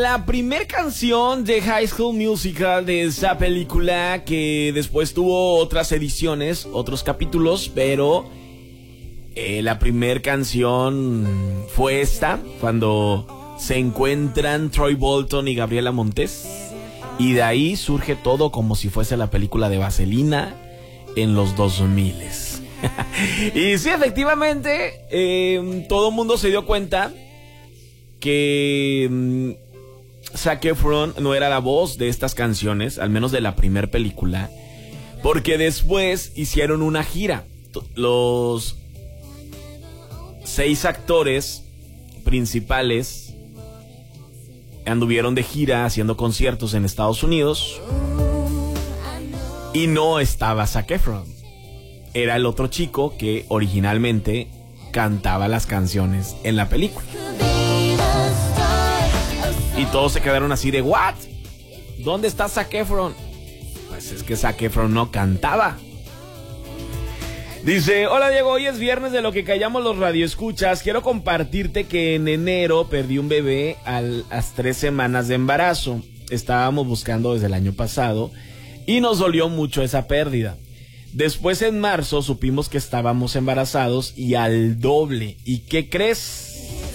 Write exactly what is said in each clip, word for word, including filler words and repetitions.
La primer canción de High School Musical, de esa película que después tuvo otras ediciones, otros capítulos, pero eh, la primer canción fue esta, cuando se encuentran Troy Bolton y Gabriela Montez, y de ahí surge todo como si fuese la película de Vaselina en los dos mil. Y sí, efectivamente, eh, todo el mundo se dio cuenta que mm, Zac Efron no era la voz de estas canciones, al menos de la primer película, porque después hicieron una gira. Los seis actores principales anduvieron de gira haciendo conciertos en Estados Unidos y no estaba Zac Efron. Era el otro chico que originalmente cantaba las canciones en la película. Y todos se quedaron así de ¿what? ¿Dónde está Zac Efron? Pues es que Zac Efron no cantaba. Dice, hola Diego, hoy es viernes de lo que callamos los radioescuchas. Quiero compartirte que en enero perdí un bebé a las tres semanas de embarazo. Estábamos buscando desde el año pasado y nos dolió mucho esa pérdida. Después en marzo supimos que estábamos embarazados y al doble. ¿Y qué crees?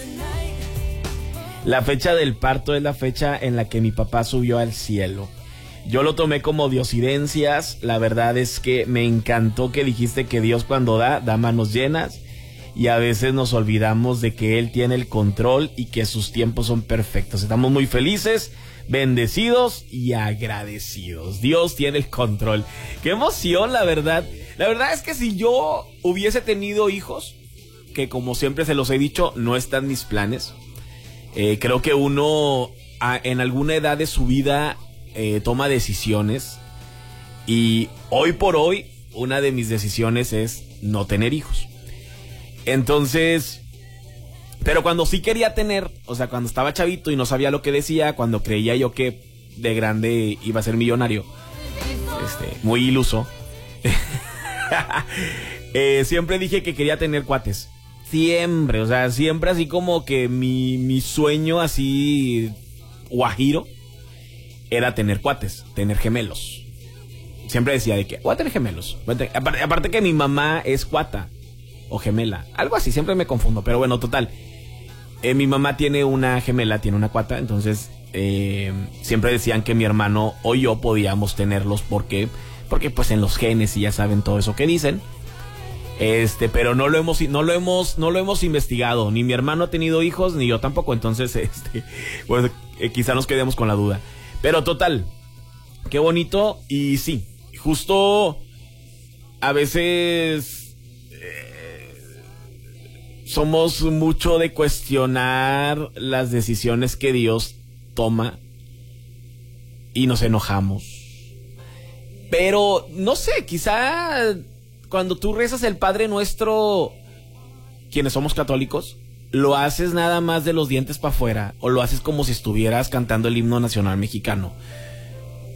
La fecha del parto es la fecha en la que mi papá subió al cielo. Yo lo tomé como diosidencias. La verdad es que me encantó que dijiste que Dios cuando da, da manos llenas. Y a veces nos olvidamos de que Él tiene el control y que sus tiempos son perfectos. Estamos muy felices, bendecidos y agradecidos. Dios tiene el control. ¡Qué emoción, la verdad! La verdad es que si yo hubiese tenido hijos, que como siempre se los he dicho, no están en mis planes. Eh, creo que uno a, en alguna edad de su vida eh, toma decisiones. Y hoy por hoy, una de mis decisiones es no tener hijos. Entonces, pero cuando sí quería tener, o sea, cuando estaba chavito y no sabía lo que decía, cuando creía yo que de grande iba a ser millonario, este, muy iluso, eh, siempre dije que quería tener cuates. Siempre, o sea, siempre así como que mi, mi sueño así guajiro era tener cuates, tener gemelos. Siempre decía de que voy a tener gemelos. Aparte, aparte que mi mamá es cuata o gemela, algo así, siempre me confundo, pero bueno, total. Eh, mi mamá tiene una gemela, tiene una cuata, entonces eh, siempre decían que mi hermano o yo podíamos tenerlos porque, porque pues en los genes y ya saben todo eso que dicen. Este, pero no lo hemos, no lo hemos, no lo hemos investigado. Ni mi hermano ha tenido hijos, ni yo tampoco. Entonces, este, pues eh, quizá nos quedemos con la duda. Pero total, qué bonito. Y sí, justo a veces eh, somos mucho de cuestionar las decisiones que Dios toma y nos enojamos. Pero no sé, quizá cuando tú rezas el Padre Nuestro, quienes somos católicos, lo haces nada más de los dientes para afuera, o lo haces como si estuvieras cantando el himno nacional mexicano.